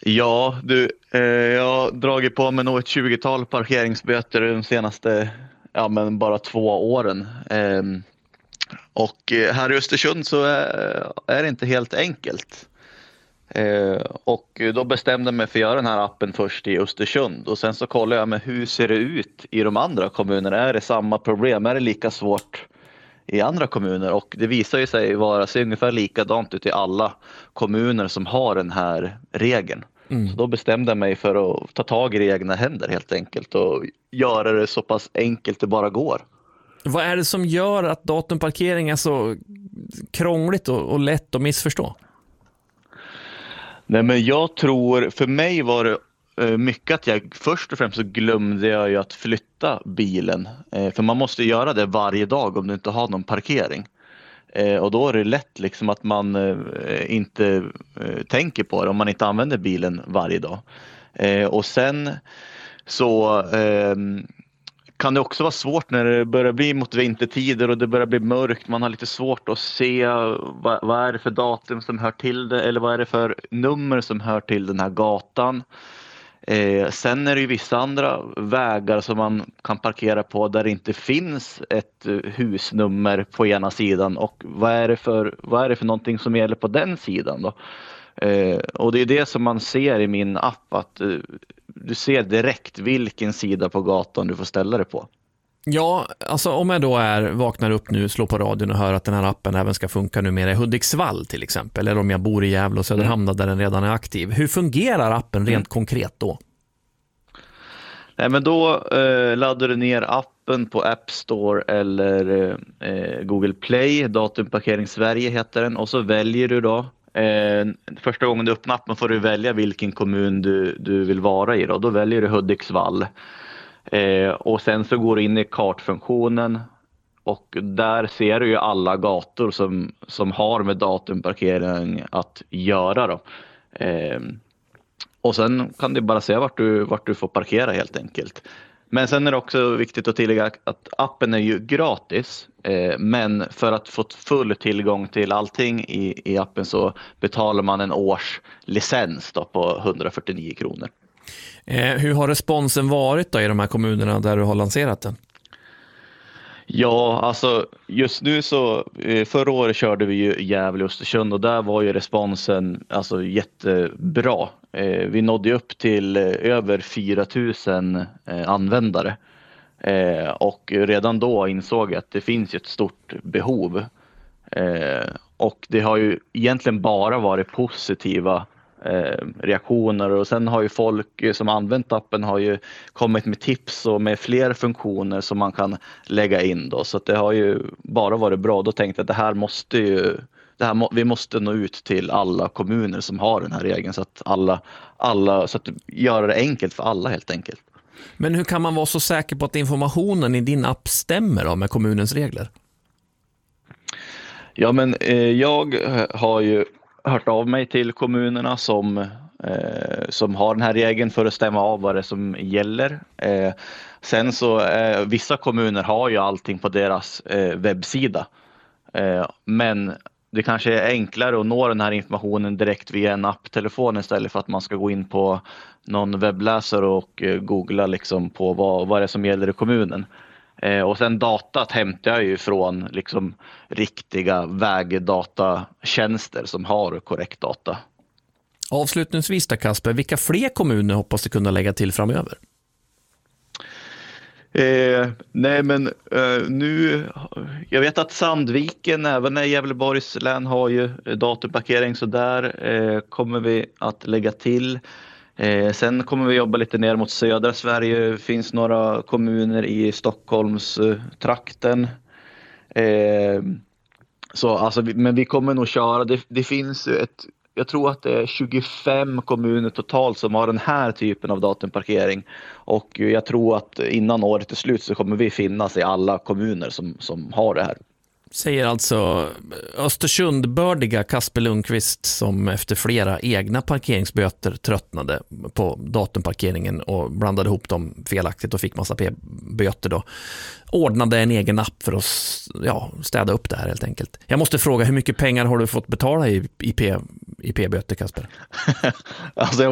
Ja, du, jag har dragit på mig nog ett 20-tal parkeringsböter de senaste, ja men bara 2 åren. Och här i Östersund så är det inte helt enkelt. Och då bestämde jag mig för att göra den här appen först i Östersund. Och sen så kollade jag med hur ser det ut i de andra kommunerna. Är det samma problem? Är det lika svårt i andra kommuner? Och det visar ju sig vara så ungefär likadant ut i alla kommuner som har den här regeln. Så då bestämde jag mig för att ta tag i det i egna händer helt enkelt och göra det så pass enkelt det bara går. Vad är det som gör att datumparkering är så krångligt och lätt att missförstå? Nej, men jag tror, för mig var det mycket att jag först och främst så glömde jag ju att flytta bilen. För man måste göra det varje dag om du inte har någon parkering. Och då är det lätt liksom att man inte tänker på det om man inte använder bilen varje dag. Och sen så kan det också vara svårt när det börjar bli mot vintertider och det börjar bli mörkt. Man har lite svårt att se vad är det för datum som hör till det eller vad är det för nummer som hör till den här gatan. Sen är det ju vissa andra vägar som man kan parkera på där det inte finns ett husnummer på ena sidan och vad är det för någonting som gäller på den sidan då? Och det är det som man ser i min app, att du ser direkt vilken sida på gatan du får ställa det på. Ja, alltså om jag då vaknar upp nu, slår på radion och hör att den här appen även ska funka numera i Hudiksvall till exempel, eller om jag bor i Gävle och Söderhamn där den redan är aktiv. Hur fungerar appen rent konkret då? Nej, men då laddar du ner appen på App Store eller Google Play, Datumparkering Sverige heter den, och så väljer du då första gången du öppnar appen får du välja vilken kommun du vill vara i då väljer du Hudiksvall. Och sen så går du in i kartfunktionen och där ser du ju alla gator som har med datumparkering att göra då. Och sen kan du bara se vart du får parkera helt enkelt. Men sen är det också viktigt att tillägga att appen är ju gratis. Men för att få full tillgång till allting i appen så betalar man en års licens då på 149 kronor. Hur har responsen varit då i de här kommunerna där du har lanserat den? Ja, alltså just nu så förra året körde vi ju Gävle och Östersund och där var ju responsen alltså jättebra. Vi nådde upp till över 4000 användare och redan då insåg jag att det finns ett stort behov. Och det har ju egentligen bara varit positiva reaktioner och sen har ju folk som använt appen har ju kommit med tips och med fler funktioner som man kan lägga in då, så att det har ju bara varit bra. Då tänkte jag att vi måste nå ut till alla kommuner som har den här regeln så att alla så att göra det enkelt för alla helt enkelt. Men hur kan man vara så säker på att informationen i din app stämmer då med kommunens regler? Ja, men jag har ju hört av mig till kommunerna som har den här regeln för att stämma av vad det som gäller. Sen så vissa kommuner har ju allting på deras webbsida. Men det kanske är enklare att nå den här informationen direkt via en apptelefon istället för att man ska gå in på någon webbläsare och googla liksom på vad det är som gäller i kommunen. Och sen datat hämtar jag ju från liksom riktiga vägdatatjänster som har korrekt data. Avslutningsvis då, Kasper, vilka fler kommuner hoppas du kunna lägga till framöver? Nej, men nu, jag vet att Sandviken, även i Gävleborgs län, har ju datumparkering, så där kommer vi att lägga till. Sen kommer vi jobba lite ner mot södra Sverige. Det finns några kommuner i Stockholms trakten. Så alltså, men vi kommer nog köra. Det finns jag tror att det är 25 kommuner totalt som har den här typen av datumparkering. Och jag tror att innan året är slut så kommer vi finnas i alla kommuner som har det här. Säger alltså Östersundbördiga Kasper Lundqvist, som efter flera egna parkeringsböter tröttnade på datumparkeringen och blandade ihop dem felaktigt och fick massa böter då. Ordnade en egen app för att städa upp det här helt enkelt. Jag måste fråga, hur mycket pengar har du fått betala i p-böter, Kasper? Alltså